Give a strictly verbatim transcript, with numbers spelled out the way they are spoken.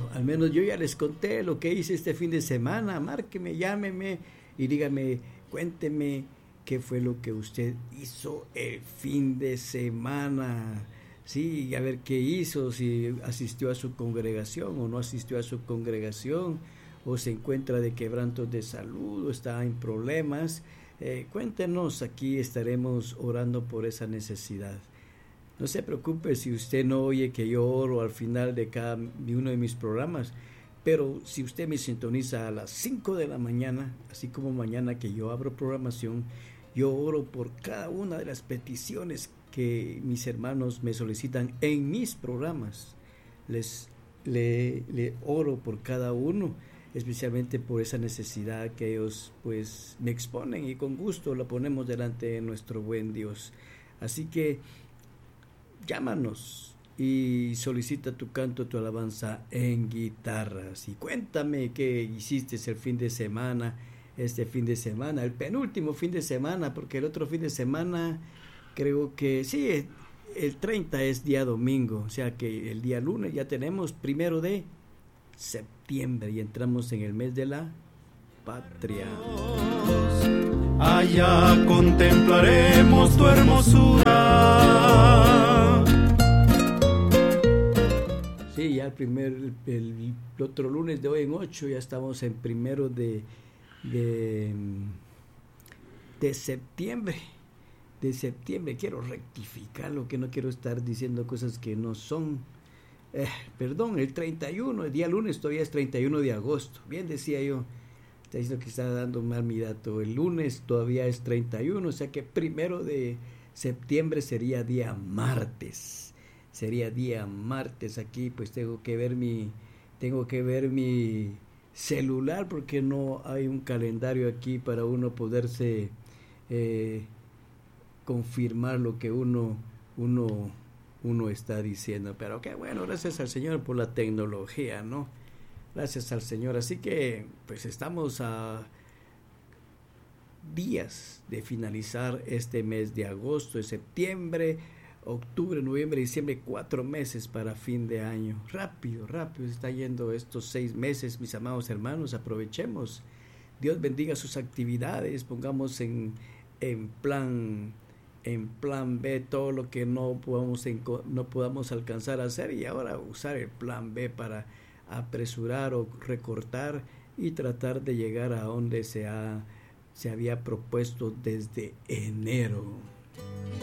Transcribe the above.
al menos yo ya les conté lo que hice este fin de semana. Márqueme, llámeme y dígame, cuénteme qué fue lo que usted hizo el fin de semana. Sí, a ver qué hizo, si asistió a su congregación o no asistió a su congregación, o se encuentra de quebrantos de salud, o está en problemas. Eh, cuéntenos, aquí estaremos orando por esa necesidad. No se preocupe si usted no oye que yo oro al final de cada de uno de mis programas, pero si usted me sintoniza a las cinco de la mañana, así como mañana que yo abro programación, yo oro por cada una de las peticiones que mis hermanos me solicitan en mis programas. Les le, le oro por cada uno, especialmente por esa necesidad que ellos pues me exponen, y con gusto la ponemos delante de nuestro buen Dios. Así que llámanos y solicita tu canto, tu alabanza en guitarras, y cuéntame qué hiciste el fin de semana, este fin de semana, el penúltimo fin de semana, porque el otro fin de semana creo que sí, el treinta es día domingo, o sea que el día lunes ya tenemos primero de septiembre y entramos en el mes de la patria. Allá contemplaremos tu hermosura. Sí, ya el primer, el, el otro lunes de hoy en ocho, ya estamos en primero de, de, de septiembre. De septiembre, quiero rectificarlo, que no quiero estar diciendo cosas que no son. Eh, perdón, el treinta y uno, el día lunes todavía es treinta y uno de agosto. Bien decía yo, está diciendo que está dando mal mi dato. El lunes todavía es treinta y uno, o sea que primero de septiembre sería día martes. Sería día martes aquí, pues tengo que ver mi, tengo que ver mi celular porque no hay un calendario aquí para uno poderse eh, confirmar lo que uno, uno, uno está diciendo. Pero qué bueno, gracias al Señor por la tecnología, ¿no? Gracias al Señor. Así que pues estamos a días de finalizar este mes de agosto, de septiembre, octubre, noviembre, diciembre, cuatro meses para fin de año. Rápido, rápido se está yendo estos seis meses, mis amados hermanos. Aprovechemos. Dios bendiga sus actividades. Pongamos en, en plan en plan B todo lo que no podamos, no podamos alcanzar a hacer, y ahora usar el plan B para apresurar o recortar y tratar de llegar a donde se, ha, se había propuesto desde enero.